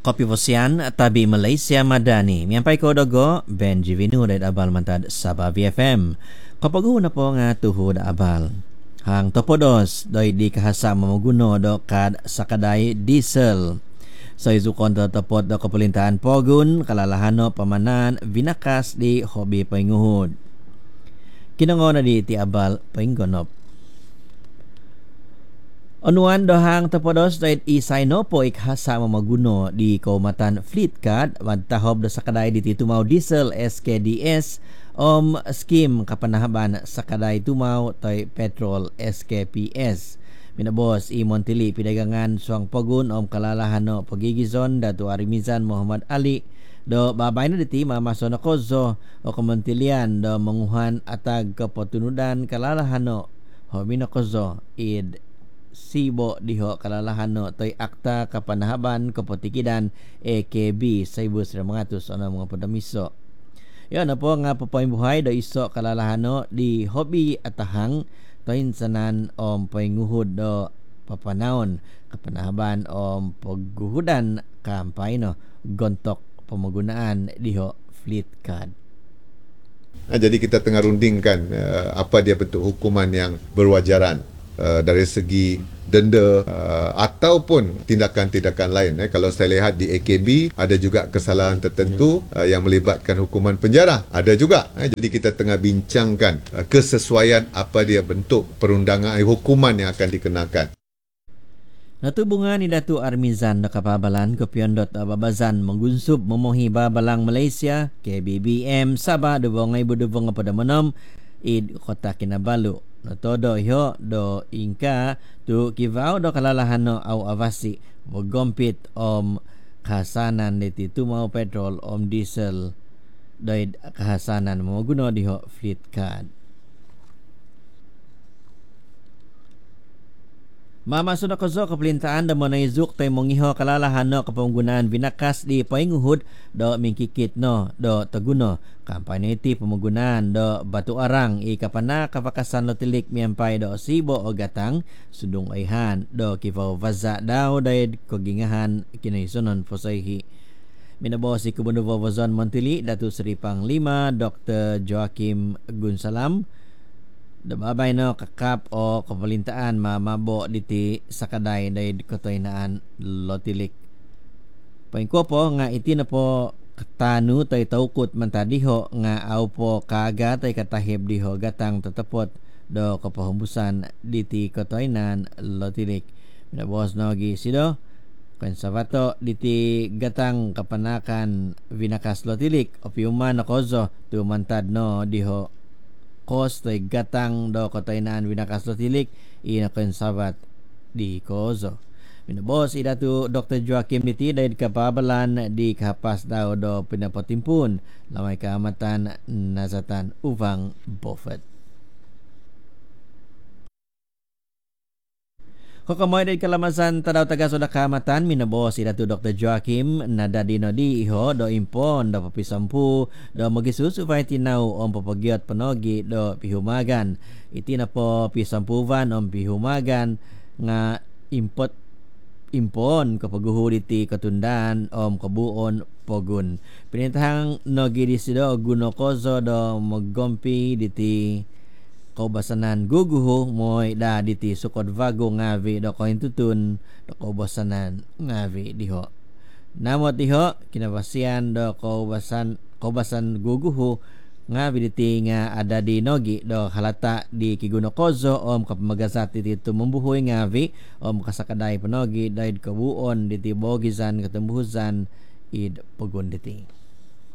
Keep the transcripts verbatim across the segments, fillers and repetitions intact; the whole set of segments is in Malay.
Kopi Posian tabi Malaysia Madani miampai ko dogo Ben Jivinu dari abal mantad Sabah V F M. Kapagu na po nga tuho da abal. Hang topodos doi di kahasa mamaguno do kad sakadai diesel. So izukon do topot do kepelintahan pogun kalalahano pamanan vinakas di hobi painguhud. Kinango na di ti abal painggonop. Onuan dohang tapodos dahil isay no po ikhasa mamaguno di kaumatan Fleet Card wagtahob do sakadai di titumaw diesel S K D S om scheme kapanahaban sakadai tumaw toy petrol S K P S. Minabos i Montili pidagangan suang pogun om kalalahan no pagigizon datu Arimizan Muhammad Ali do babay na diti mamaso na kozo o kementilian do menguhan atag kepotunudan kalalahan no hobi na kozo id sibo diho kalalahan no toy akta kapanahaban kepotikidan A K B seribu sembilan ratus ono mga padamiso. Yan na po nga papaimbuhay do iso kalalahan no di hobi atahang toy sanan om painguhud do papanaon kapanahaban om pagguhudan kampay no gontok pemagunaan diho Fleet Card. Nah, jadi kita tengah rundingkan uh, apa dia bentuk hukuman yang berwajaran Uh, dari segi denda uh, ataupun tindakan-tindakan lain. Eh. Kalau saya lihat di A K B ada juga kesalahan tertentu uh, yang melibatkan hukuman penjara. Ada juga. Eh. Jadi kita tengah bincangkan uh, kesesuaian apa dia bentuk perundangan eh, hukuman yang akan dikenakan. Natubungan ni Datu Armizan na kapabalan ko Piondot Ababazan menggunsub memohi babalang Malaysia K B B M Sabah dubong ay budubong pada menom id kota Kinabalu. No todo yo do ingka tu kivao do kalalahan no au avasi mogompit om kahasanan diti tumau petrol om diesel doid kahasanan mo guno diho Fleet Card. Mama sudah kozo kepelintaan da monaizuk tay mongiho kalalahan no kepenggunaan vinakas di painguhud do mingkikit no do taguno kampanye ti pemenggunaan do batu arang i kapana kapakasan lo tilik miampai do sibo o gatang sudung aihan do kifau vaza daw daid kogingahan kinaisonon posaihi. Minabo si Gubernur Wazon Montili Datu Seri Panglima Doktor Joakim Gunsalam dababay no kakap o kepelintaan mamabo diti sakadai dai kotoinaan lotilik. Paingko po nga iti na po katanu toy taukut mantadiho nga au po kaga toy katahib diho gatang tetepot do kapahumbusan diti kotoinan lotilik. Minabos no gi sido konservato diti gatang kapanakan vinakas lotilik opiuman na kozo tu mantad no diho kos toy gatang do kotainaan vinakas lotilik ina konservat di kozo. Minabos idatu Doktor Joakim diti dahil kapabalan di kapas daw do pinapotimpun lamay kaamatan nazatan uvang Beaufort. Kokamoy day kalamasan tadaw taga soda kamatan minabos idatu Doktor Joakim nadadino di iho do impon do papisampu do magisus upay tinaw om papagyot panogi do pihumagan iti na po pisampuvan om pihumagan nga impot impon kapaguhud iti katundan om kabuon pogun pinintahang nogi di sido guno kozo do maggompi diti kaubasanan guguho moy da diti sukod vago ngavi do kointutun do kaubasanan ngavi diho. Namot diho kinabasian do kaubasan kaubasan guguho ngavi diti nga ada di nogi do halata di kiguno kozo om kapamagasat diti tumumbuhoy ngavi om kasakadai panogi daid kabuon diti bogizan katembuhuzan id pogun diti.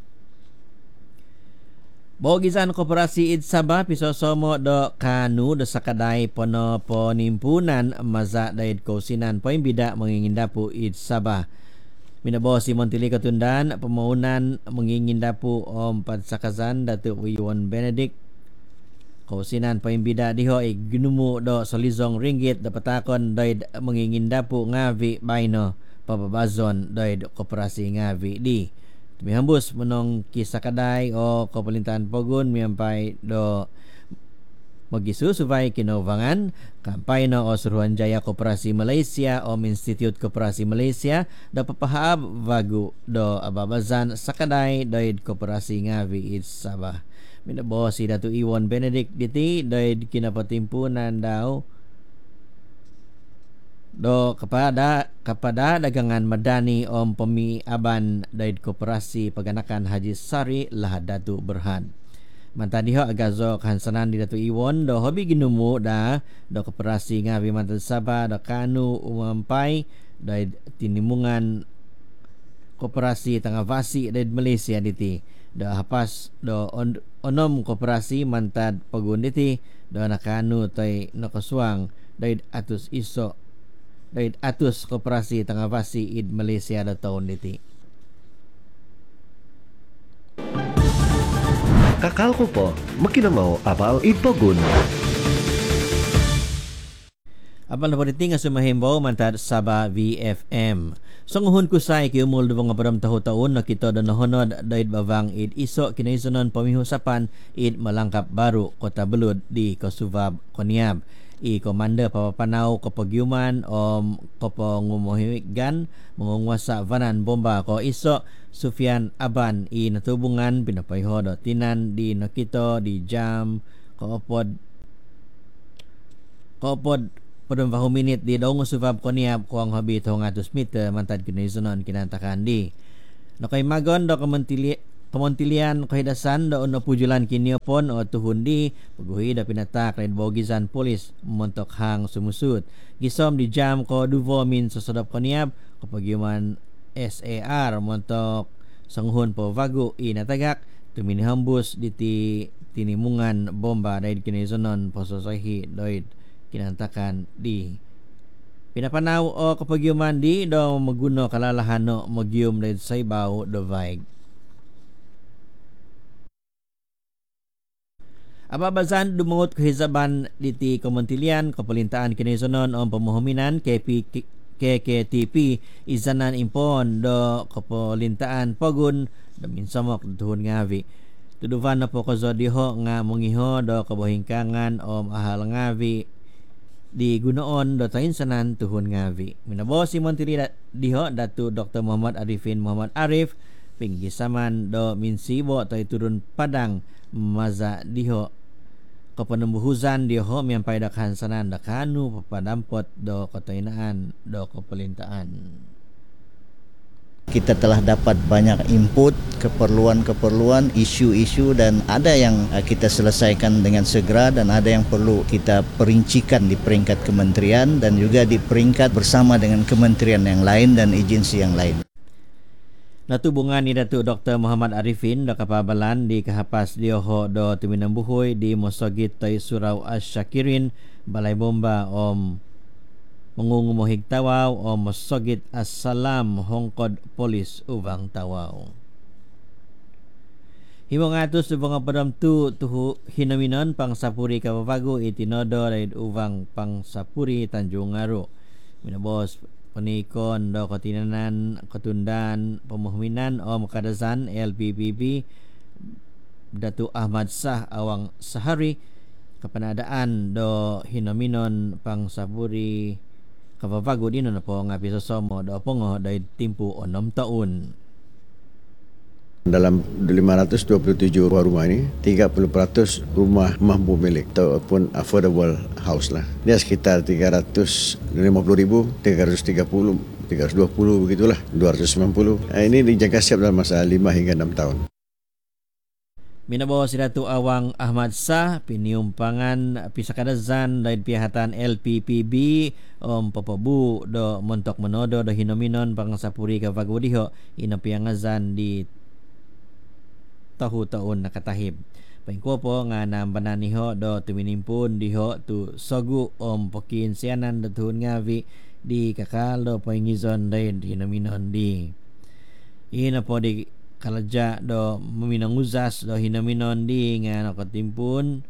Bogizan Koperasi Id Sabah pisosomo do kanu do sakadai pono ponimpunan maza daid kausinan poin bida mengingindapu Id Sabah. Minabo si Montili Katundan pemaunan mengingindapu om padsakazan Datu Wiwan Benedict kausinan poin bida diho ignumu do solizong ringgit dapat takon daid mengingindapu ngavi baino pababazon daid Koperasi ngavi di Tumihambus menong kisah kadai o kepelintahan pogun miampai do Magisu supaya kinaubangan kampay no o Suruhanjaya Koperasi Malaysia o Institut Koperasi Malaysia da papahab bagu do ababazan sakadai doid koperasi ngavi it Sabah. Minabo si Datu Iwan Benedict diti doid kinapatimpunan daw do kepada kepada dagangan madani om pemiaban doid koperasi paganakan Haji Sari Lahad Datu Berhan. Mantan diho agazo kahansanan di Datu Iwan do hobi ginumu da do koperasi ngawi mantan Sabah do kanu umampai do tinimungan koperasi tengah vasi dari Malaysia diti do hapas do on, onom koperasi mantan pagun diti do nakanu toy nakasuang do atus iso do atus koperasi tengah vasi id Malaysia do tahun diti. Kakal ko po, makinamaw abal ipogun. Abal na po diti nga sumahimbaw mantad Sabah V F M. Songuhon ko sa ikiumul do nga param taho-taon na kita do nahonod daid bawang id iso kinaisanon pamihusapan id Malangkap Baru, Kota Belud di Kasubab, Koniab. I komanda papapanaw kapagyuman o kapangumuhigan mangungwasa vanan bomba ko iso Sufyan Aban i natubungan pinapayho do tinan di nakito di jam kaopod kaopod padong bahu minit di daong usubab Koniab kuang habit hong atus meter mantad kinaisanon kinantakan di nakay magon do kamantili Kemontilian kehidasan do ono pujulan kiniopon o tuhundi paguhi da pinatak red bogizan polis montok hang sumusud gisom di jam ko duvo min sosodop Koniab kapagyuman S A R montok sanguhon po vagu inatagak tuminihambus diti tinimungan bomba daid kinizonon pososahi doid kinantakan di pinapanaw o kapagyuman di do maguno kalalahano magyum daid saybaw do vaig. Ababazan dumungot kahisaban diti Kementerian Kepelintaan Kinaisanon o Pamuhuminan K K T P izanan impon do Kepelintaan Pogun do minsamok tuhun ngavi. Tuduvan na po ko diho nga mungiho do kabuhingkangan o ahal ngavi di gunoon do tainsanan tuhun ngavi. Minabo si Menteri diho Datu Doktor Muhammad Arifin Muhammad Arif pinggisaman do minsibo tay turun Padang maza diho kapanembuhuzan diho miampay da kahansanan da kanu papadampot do katainaan do kepelintaan. Kita telah dapat banyak input, keperluan-keperluan, isu-isu dan ada yang kita selesaikan dengan segera dan ada yang perlu kita perincikan di peringkat kementerian dan juga di peringkat bersama dengan kementerian yang lain dan agensi yang lain. Natubungan ni Datuk Doktor Muhammad Arifin do kapabalan di kahapas dioho do tuminambuhoy di Mosogit tay Surau Asyakirin Balai Bomba om mangungumuhig tawaw o Mosogit Assalam Hongkod Polis Ubang Tawaw. Himong atos ubang padam tu tuhu hinaminon pang sapuri kapabago itinodo raid ubang pang sapuri Tanjung Aru. Minabos penikon do ketinanan ketundan pemuhminan o makadazan L P P B Datu Ahmad Sah Awang Sahari kepenadaan do hinominon pang saburi kapabago dino na po nga pisosomo do pongo do timpu onom taon. Dalam lima ratus dua puluh tujuh rumah ini, tiga puluh peratus rumah mampu milik ataupun affordable house lah. Dia sekitar tiga ratus lima puluh ribu, tiga ratus tiga puluh, tiga ratus dua puluh begitulah, dua ratus sembilan puluh. Nah, ini dijangka siap dalam masa lima hingga enam tahun. Minabawa si Datu Awang Ahmad Sah piniumpangan pisakadazan dari pihatan L P P B om papabu do montok menodo do hinominon pangsapuri kavagudiho inapiangazan di tahu taon nakatahib. Paingko po nga nambanan niho do tuminimpun diho tu sogu om pokin sianan do tuhun ngavi di kakalo paingizon dayon hinaminon di. Ina po di kalaja do meminang uzas do hinaminon di nga nakatimpun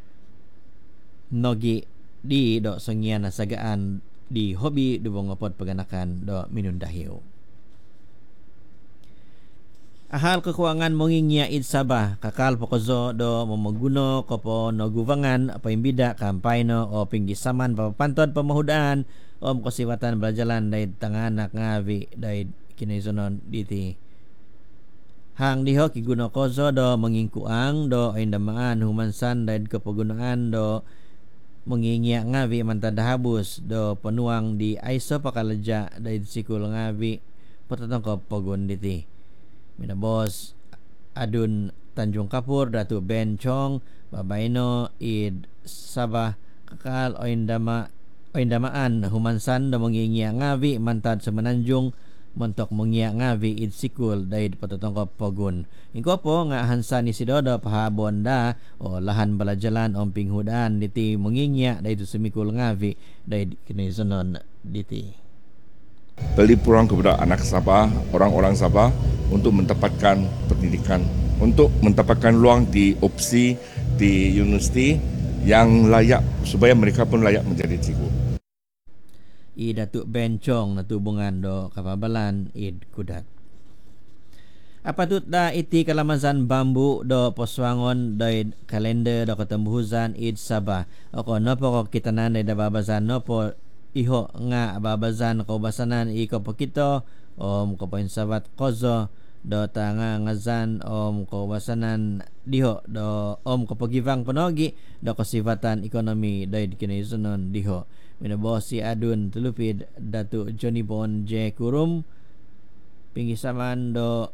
nogi di do sengyan nasagaan di hobi do bongopot paganakan do minundahiw. Ahal kekuangan mengingya id Sabah kakal pokozo do mamaguno kopo no guvangan paimbida kampay no o pinggisaman papantod pamahudaan om kosiwatan belajalan dai tanganak ngavi dai kinaizonon diti hang diho kiguno kozo do mengingkuang do indamaan humansan dai kepagunaan do mengingya ngavi mantad habus do penuang di aiso pakalaja dai sikul ngavi pototong ko pogun diti Mina bos Adun Tanjung Kapur Datuk Ben Chong Babaino id Sabah kakal oindama oindamaan humansan da mengingya ngavi mantad semenanjung mentok mengingya ngavi id sikul daid patotong pogun ingko po nga hansan ni sidodo pahabon da o lahan balajalan om pinghudan diti mengingya daid semikul ngavi daid kinizonon diti beli peluang kepada anak Sabah, orang-orang Sabah untuk mendapatkan pendidikan, untuk mendapatkan peluang di opsi di universiti yang layak supaya mereka pun layak menjadi cikgu. I Datuk Ben Chong na tubungan do kapabalan id kudat. Apa tut da iti kalamazan bambu do poswangon do kalender do ketembuhuzan id Sabah. Oko nopo ko kitanan da babazan nopo iho nga babazan kaubasanan iko pakito om kapoin sabat kozo do tanga ngazan om kaubasanan diho do om kapagivang panogi do kasifatan ekonomi daid kinaizunon diho minabosi Adun Tulupid Datuk Johnny Bon J Kurum pinggisaman do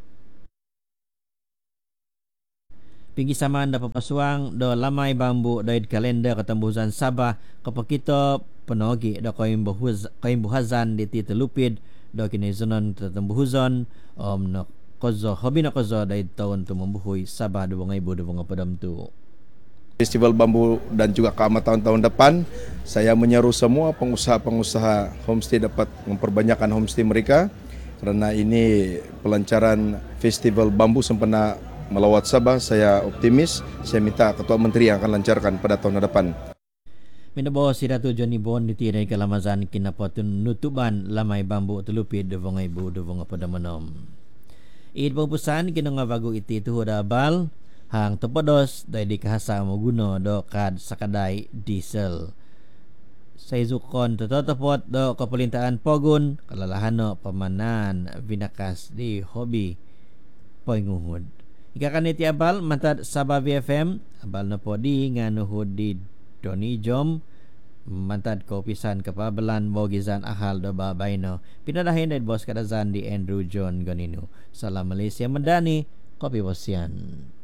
pinggisaman da papasuang do lamai bambu daid kalender ketembusan Sabah kapakito penogi do koimbuhuz koimbuhazan di Telupid do kinizonon tetembuhuzon om no kozo hobi no kozo daid tahun tu membuhui Sabah do bangai bodo banga padam tu Festival Bambu dan juga keamatan tahun depan saya menyeru semua pengusaha-pengusaha homestay dapat memperbanyakkan homestay mereka kerana ini pelancaran Festival Bambu sempena melawat Sabah. Saya optimis, saya minta Ketua Menteri yang akan lancarkan pada tahun depan. Minabawa si Dato' Johnny Bon ditirai kalamazan kinapotun nutuban lamai bambu Telupid devongai bu devonga pada menom. Id pempusan kinonga bagu iti tuhu dabal hang tepodos dai dikahasa maguno do kad sakadai diesel. Saizukon tetotopot do kepelintaan pogun kalalahano pamanan vinakas di hobi poinguhud. Ikakan iti abal mantad Sabah V F M abal na podi nganuhud di Doni Jom mantad kopisan kapabalan bogizan ahal do babayno pinadahin dari bos kadazan di Andrew John Goninu. Salam Malaysia Medani kopi bosian.